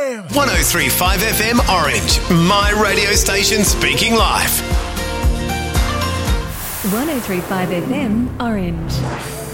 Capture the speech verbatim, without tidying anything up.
F M. one oh three point five F M Orange. My radio station speaking live. one oh three point five F M Orange.